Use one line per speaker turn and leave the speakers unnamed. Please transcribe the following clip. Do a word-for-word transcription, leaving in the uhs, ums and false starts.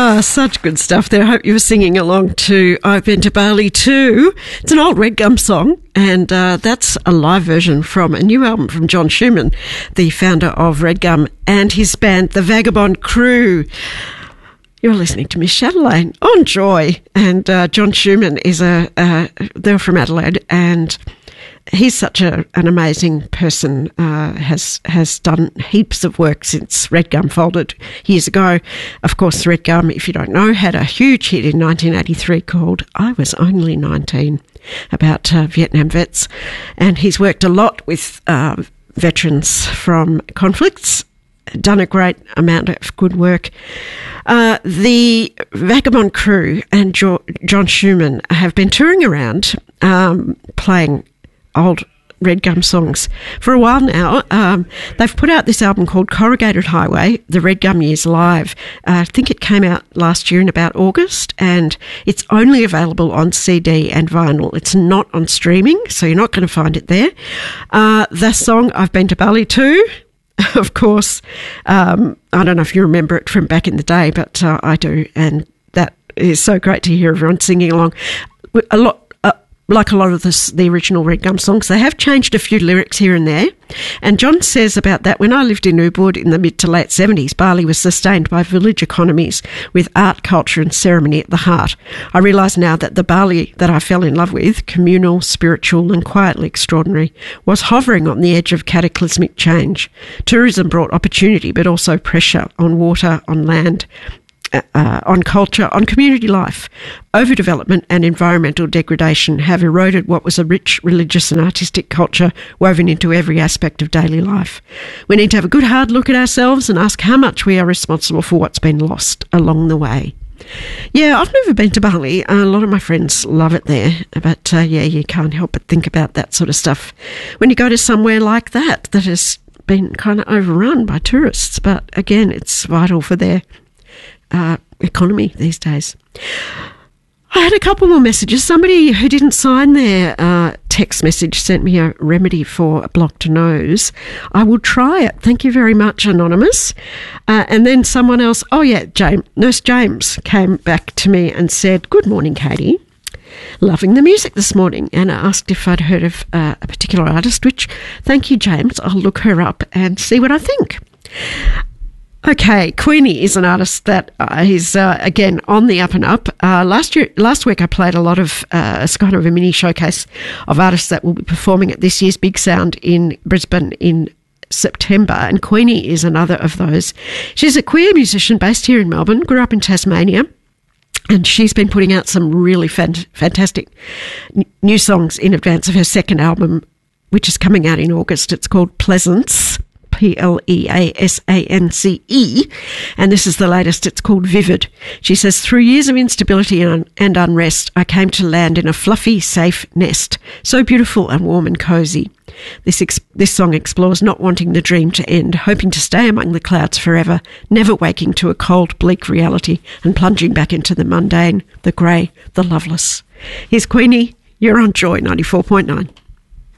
Ah, such good stuff there. I hope you were singing along to I've Been to Bali Too. It's an old Red Gum song, and uh, that's a live version from a new album from John Schumann, the founder of Red Gum, and his band, The Vagabond Crew. You're listening to Miss Chatelaine on Joy, and uh, John Schumann is a, uh, they're from Adelaide, and he's such a, an amazing person, uh, has has done heaps of work since Red Gum folded years ago. Of course, Red Gum, if you don't know, had a huge hit in nineteen eighty-three called I Was Only nineteen, about uh, Vietnam vets. And he's worked a lot with uh, veterans from conflicts, done a great amount of good work. Uh, the Vagabond Crew and jo- John Schumann have been touring around um, playing old Red Gum songs for a while now. Um, they've put out this album called Corrugated Highway, The Red Gum Years Live. Uh, I think it came out last year in about August, and it's only available on C D and vinyl. It's not on streaming, so you're not going to find it there. Uh, the song I've Been to Bali Too, of course, um, I don't know if you remember it from back in the day, but uh, I do, and that is so great to hear everyone singing along. A lot, uh, like a lot of this, the original Red Gum songs, they have changed a few lyrics here and there. And John says about that, when I lived in Ubud in the mid to late seventies, Bali was sustained by village economies with art, culture and ceremony at the heart. I realise now that the Bali that I fell in love with, communal, spiritual and quietly extraordinary, was hovering on the edge of cataclysmic change. Tourism brought opportunity but also pressure on water, on land, Uh, on culture, on community life. Overdevelopment and environmental degradation have eroded what was a rich religious and artistic culture woven into every aspect of daily life. We need to have a good hard look at ourselves and ask how much we are responsible for what's been lost along the way. Yeah, I've never been to Bali. A lot of my friends love it there, but uh, yeah, you can't help but think about that sort of stuff when you go to somewhere like that that has been kind of overrun by tourists. But again, it's vital for their Uh, economy these days. I had a couple more messages. Somebody who didn't sign their uh, text message sent me a remedy for a blocked nose. I will try it. Thank you very much, Anonymous. Uh, and then someone else, oh yeah, James, Nurse James came back to me and said, "Good morning, Katie. Loving the music this morning," and asked if I'd heard of uh, a particular artist, which, thank you, James. I'll look her up and see what I think. Okay, Queenie is an artist that uh, is, uh, again, on the up and up. Uh, last year, last week I played a lot of, uh, it's kind of a mini showcase of artists that will be performing at this year's Big Sound in Brisbane in September, and Queenie is another of those. She's a queer musician based here in Melbourne, grew up in Tasmania, and she's been putting out some really fan- fantastic n- new songs in advance of her second album, which is coming out in August. It's called Pleasance. P L E A S A N C E, and this is the latest. It's called Vivid. She says, "Through years of instability and, and unrest, I came to land in a fluffy, safe nest, so beautiful and warm and cosy. This ex- this song explores not wanting the dream to end, hoping to stay among the clouds forever, never waking to a cold, bleak reality and plunging back into the mundane, the grey, the loveless." Here's Queenie. You're on Joy ninety-four point nine.